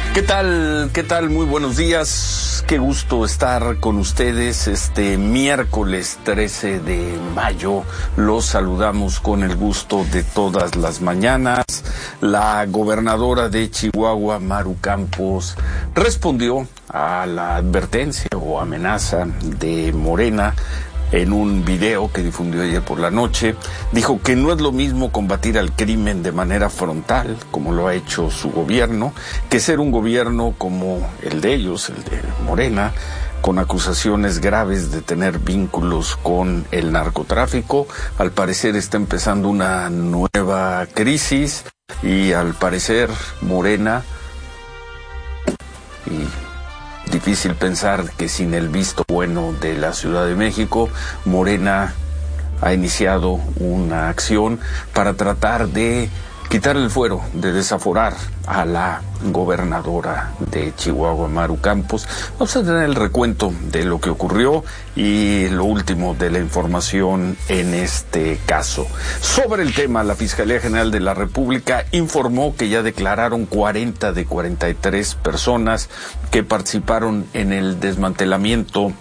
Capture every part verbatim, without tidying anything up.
¿Qué tal? ¿Qué tal? Muy buenos días. Qué gusto estar con ustedes este miércoles trece de mayo. Los saludamos con el gusto de todas las mañanas. La gobernadora de Chihuahua, Maru Campos, respondió a la advertencia o amenaza de Morena en un video que difundió ayer por la noche. Dijo que no es lo mismo combatir al crimen de manera frontal, como lo ha hecho su gobierno, que ser un gobierno como el de ellos, el de Morena, con acusaciones graves de tener vínculos con el narcotráfico. Al parecer está empezando una nueva crisis y al parecer Morena, y difícil pensar que sin el visto bueno de la Ciudad de México, Morena ha iniciado una acción para tratar de quitar el fuero, de desaforar a la gobernadora de Chihuahua, Maru Campos. Vamos a tener el recuento de lo que ocurrió y lo último de la información en este caso. Sobre el tema, la Fiscalía General de la República informó que ya declararon cuarenta de cuarenta y tres personas que participaron en el desmantelamiento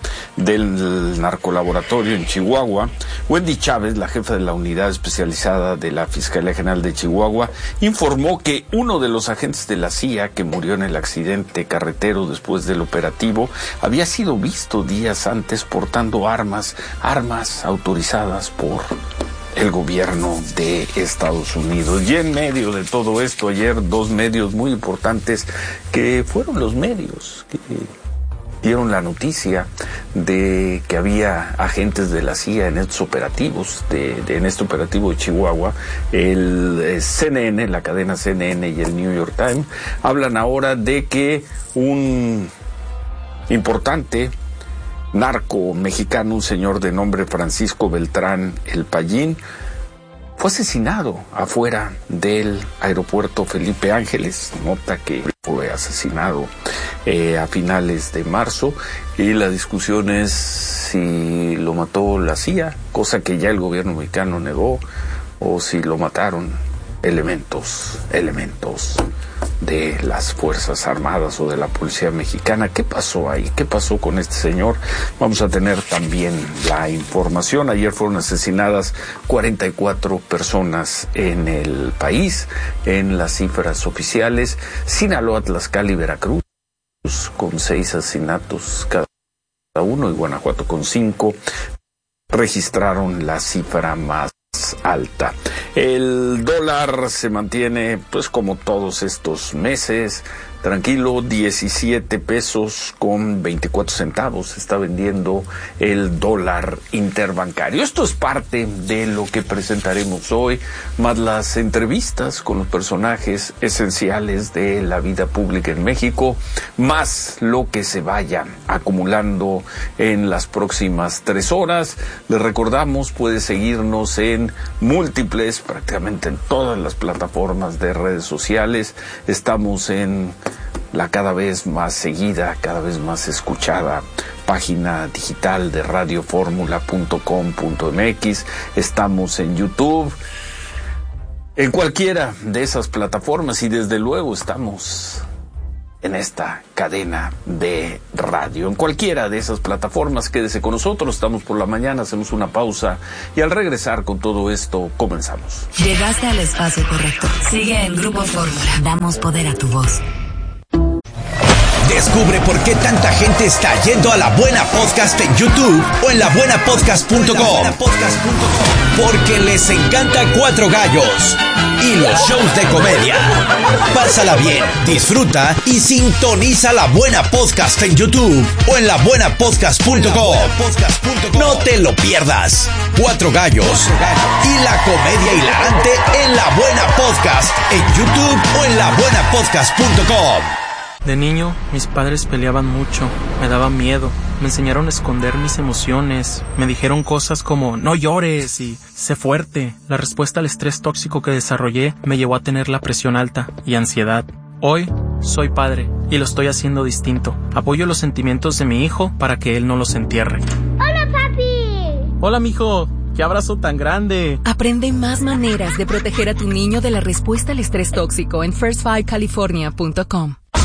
del narcolaboratorio en Chihuahua. Wendy Chávez, la jefa de la unidad especializada de la Fiscalía General de Chihuahua, informó que uno de los agentes de la C I A que murió en el accidente carretero después del operativo había sido visto días antes portando armas, armas autorizadas por el gobierno de Estados Unidos. Y en medio de todo esto, ayer dos medios muy importantes que fueron los medios que dieron la noticia de que había agentes de la C I A en estos operativos, de, de en este operativo de Chihuahua. El eh, C N N, la cadena C N N y el New York Times hablan ahora de que un importante narco mexicano, un señor de nombre Francisco Beltrán El Payín, fue asesinado afuera del aeropuerto Felipe Ángeles. Nota que fue asesinado eh, a finales de marzo, y la discusión es si lo mató la C I A, cosa que ya el gobierno mexicano negó, o si lo mataron elementos, elementos de las Fuerzas Armadas o de la Policía Mexicana. ¿Qué pasó ahí? ¿Qué pasó con este señor? Vamos a tener también la información. Ayer fueron asesinadas cuarenta y cuatro personas en el país, en las cifras oficiales. Sinaloa, Tlaxcala y Veracruz con seis asesinatos cada uno, y Guanajuato con cinco registraron la cifra más alta. El dólar se mantiene, pues como todos estos meses, tranquilo, diecisiete pesos con veinticuatro centavos está vendiendo el dólar interbancario. Esto es parte de lo que presentaremos hoy, más las entrevistas con los personajes esenciales de la vida pública en México, más lo que se vaya acumulando en las próximas tres horas. Les recordamos, puede seguirnos en múltiples, prácticamente en todas las plataformas de redes sociales. Estamos en la cada vez más seguida, cada vez más escuchada página digital de radio fórmula punto com punto m x. Estamos en YouTube, en cualquiera de esas plataformas, y desde luego estamos en esta cadena de radio. En cualquiera de esas plataformas, quédese con nosotros. Estamos por la mañana, hacemos una pausa y al regresar con todo esto comenzamos. Llegaste al espacio correcto. Sigue en Grupo Fórmula. Damos poder a tu voz. Descubre por qué tanta gente está yendo a La Buena Podcast en YouTube o en la buena podcast punto com. Porque les encanta Cuatro Gallos y los shows de comedia. Pásala bien, disfruta y sintoniza La Buena Podcast en YouTube o en la buena podcast punto com. No te lo pierdas. Cuatro Gallos y la comedia hilarante en La Buena Podcast en YouTube o en la buena podcast punto com. De niño, mis padres peleaban mucho, me daba miedo, me enseñaron a esconder mis emociones, me dijeron cosas como no llores y sé fuerte. La respuesta al estrés tóxico que desarrollé me llevó a tener la presión alta y ansiedad. Hoy soy padre y lo estoy haciendo distinto. Apoyo los sentimientos de mi hijo para que él no los entierre. ¡Hola, papi! Hola, mijo. ¡Qué abrazo tan grande! Aprende más maneras de proteger a tu niño de la respuesta al estrés tóxico en first five california punto com.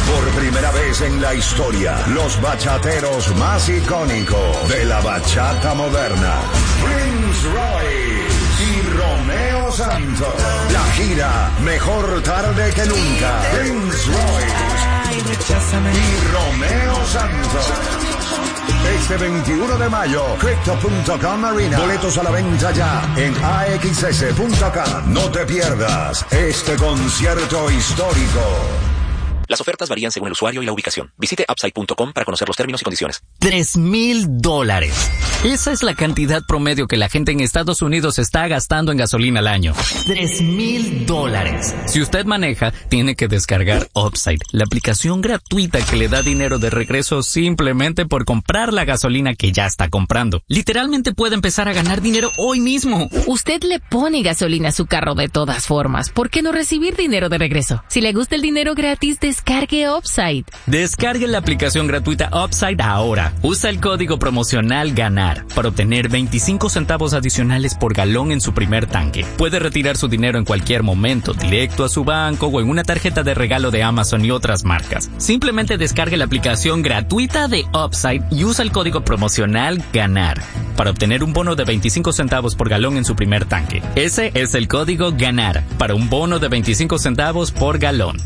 Por primera vez en la historia, los bachateros más icónicos de la bachata moderna, Prince Royce y Romeo Santos. La gira Mejor Tarde que Nunca. Prince Royce y Romeo Santos. Este veintiuno de mayo, Crypto punto com Arena. Boletos a la venta ya en a x s punto com. No te pierdas este concierto histórico. Las ofertas varían según el usuario y la ubicación. Visite upside punto com para conocer los términos y condiciones. Tres mil dólares. Esa es la cantidad promedio que la gente en Estados Unidos está gastando en gasolina al año. Tres mil dólares. Si usted maneja, tiene que descargar Upside, la aplicación gratuita que le da dinero de regreso simplemente por comprar la gasolina que ya está comprando. Literalmente puede empezar a ganar dinero hoy mismo. Usted le pone gasolina a su carro de todas formas. ¿Por qué no recibir dinero de regreso? Si le gusta el dinero gratis, descargue Upside. Descargue la aplicación gratuita Upside ahora. Usa el código promocional GANAR para obtener veinticinco centavos adicionales por galón en su primer tanque. Puede retirar su dinero en cualquier momento, directo a su banco o en una tarjeta de regalo de Amazon y otras marcas. Simplemente descargue la aplicación gratuita de Upside y usa el código promocional GANAR para obtener un bono de veinticinco centavos por galón en su primer tanque. Ese es el código GANAR para un bono de veinticinco centavos por galón.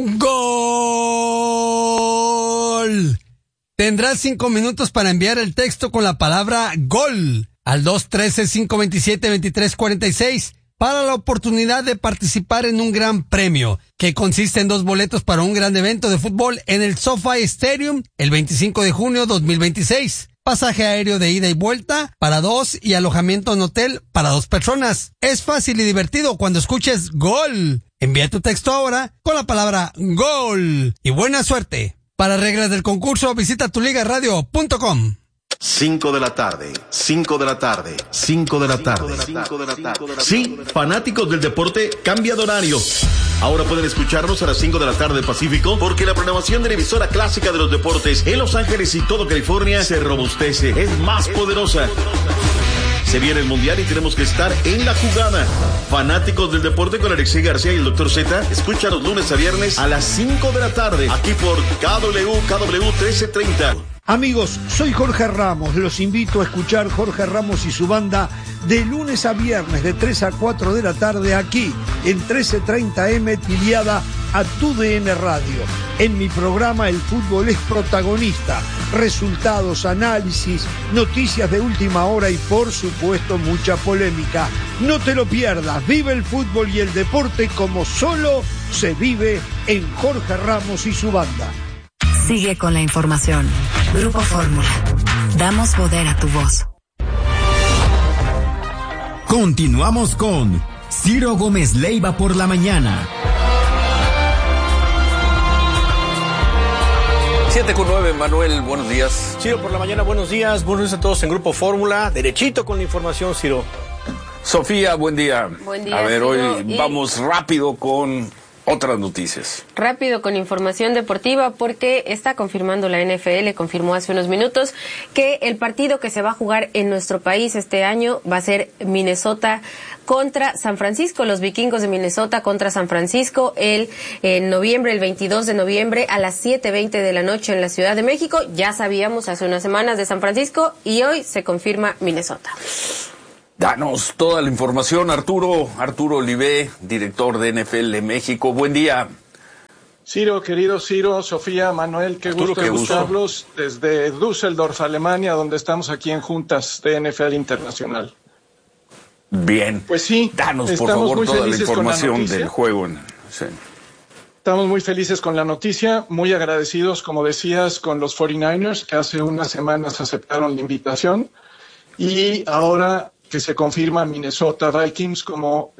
¡Gol! Tendrás cinco minutos para enviar el texto con la palabra GOL al dos uno tres, cinco dos siete, dos tres cuatro seis para la oportunidad de participar en un gran premio que consiste en dos boletos para un gran evento de fútbol en el SoFi Stadium el veinticinco de junio de dos mil veintiséis. Pasaje aéreo de ida y vuelta para dos y alojamiento en hotel para dos personas. Es fácil y divertido cuando escuches GOL. Envía tu texto ahora con la palabra GOL y buena suerte. Para reglas del concurso, visita tu liga radio punto com. cinco de la tarde, cinco de la tarde, cinco de la tarde, cinco de la tarde. Sí, fanáticos del deporte, cambia de horario. Ahora pueden escucharnos a las cinco de la tarde Pacífico, porque la programación de la emisora clásica de los deportes en Los Ángeles y todo California se robustece, es más poderosa. Se viene el Mundial y tenemos que estar en la jugada. Fanáticos del deporte con Alexei García y el doctor Z, escucha los lunes a viernes a las cinco de la tarde, aquí por K W K W trece treinta. Amigos, soy Jorge Ramos, los invito a escuchar Jorge Ramos y su banda de lunes a viernes de tres a cuatro de la tarde aquí en trece treinta eme afiliada a Tu D N Radio. En mi programa el fútbol es protagonista, resultados, análisis, noticias de última hora y por supuesto mucha polémica. No te lo pierdas, vive el fútbol y el deporte como solo se vive en Jorge Ramos y su banda. Sigue con la información. Grupo Fórmula. Damos poder a tu voz. Continuamos con Ciro Gómez Leiva por la mañana. siete con nueve, Manuel, buenos días. Ciro por la mañana, buenos días. Buenos días a todos en Grupo Fórmula. Derechito con la información, Ciro. Sofía, buen día. Buen día, A ver, Ciro, hoy y... vamos rápido con otras noticias. Rápido con información deportiva, porque está confirmando la N F L, confirmó hace unos minutos que el partido que se va a jugar en nuestro país este año va a ser Minnesota contra San Francisco, los vikingos de Minnesota contra San Francisco el en noviembre, el veintidós de noviembre a las siete veinte de la noche en la Ciudad de México. Ya sabíamos hace unas semanas de San Francisco y hoy se confirma Minnesota. Danos toda la información, Arturo, Arturo Olivé, director de N F L México. Buen día. Ciro, querido Ciro, Sofía, Manuel, qué Arturo, gusto qué gusto. escucharlos desde Düsseldorf, Alemania, donde estamos aquí en juntas de N F L Internacional. Bien. Pues sí, danos por estamos favor muy toda la felices con la información noticia. del juego. En... Sí. Estamos muy felices con la noticia, muy agradecidos, como decías, con los cuarenta y nueve ers, que hace unas semanas aceptaron la invitación, y ahora que se confirma Minnesota Vikings como